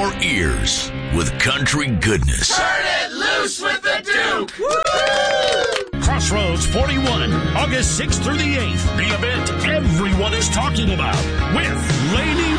your ears with country goodness. Turn it loose with the Duke! Woo! Crossroads 41, August 6th through the 8th. The event everyone is talking about with Lady